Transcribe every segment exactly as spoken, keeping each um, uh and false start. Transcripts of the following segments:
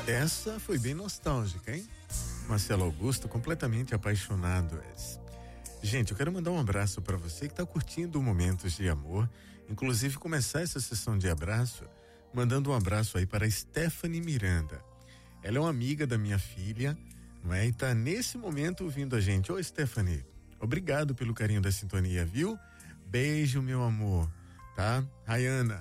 Essa foi bem nostálgica, hein? Marcelo Augusto, completamente apaixonado. Gente, eu quero mandar um abraço para você que está curtindo Momentos de Amor, inclusive começar essa sessão de abraço, mandando um abraço aí para Stephanie Miranda. Ela é uma amiga da minha filha, não é? E tá nesse momento ouvindo a gente. Ô, Stephanie, obrigado pelo carinho da sintonia, viu? Beijo, meu amor, tá? Rayana,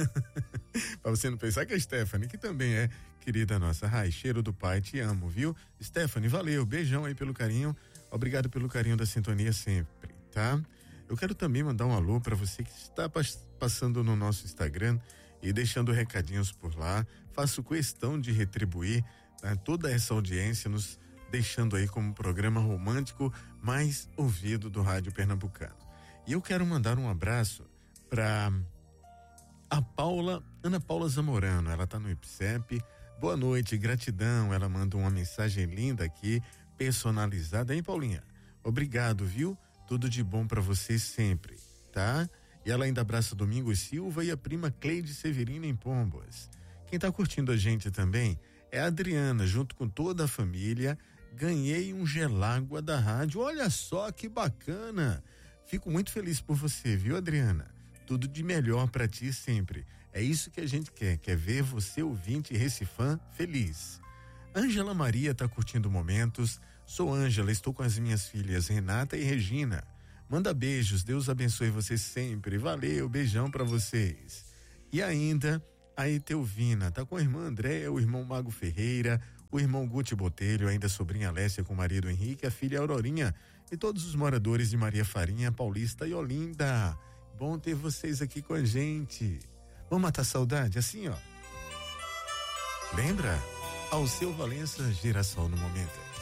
pra você não pensar que é Stephanie, que também é querida nossa. Rai, cheiro do pai, te amo, viu? Stephanie, valeu, beijão aí pelo carinho, obrigado pelo carinho da sintonia sempre, tá? Eu quero também mandar um alô para você que está passando no nosso Instagram e deixando recadinhos por lá. Faço questão de retribuir, né, toda essa audiência, nos deixando aí como programa romântico mais ouvido do rádio pernambucano. E eu quero mandar um abraço para a Paula, Ana Paula Zamorano, ela tá no I P S E P. Boa noite, gratidão. Ela manda uma mensagem linda aqui, personalizada, hein, Paulinha? Obrigado, viu? Tudo de bom para você sempre, tá? E ela ainda abraça Domingos Silva e a prima Cleide Severina em Pombos. Quem tá curtindo a gente também é a Adriana, junto com toda a família. Ganhei um gelágua da rádio, olha só que bacana. Fico muito feliz por você, viu, Adriana? Tudo de melhor pra ti sempre. É isso que a gente quer, quer ver você, ouvinte recifã, feliz. Ângela Maria tá curtindo momentos. Sou Ângela, estou com as minhas filhas Renata e Regina. Manda beijos, Deus abençoe vocês sempre. Valeu, beijão pra vocês. E ainda a Etelvina, tá com a irmã Andréia, o irmão Mago Ferreira, o irmão Guti Botelho, ainda a sobrinha Alessia com o marido Henrique, a filha Aurorinha e todos os moradores de Maria Farinha, Paulista e Olinda. Bom ter vocês aqui com a gente. Vamos matar saudade assim, ó. Lembra? Alceu Valença, Girassol no Momento.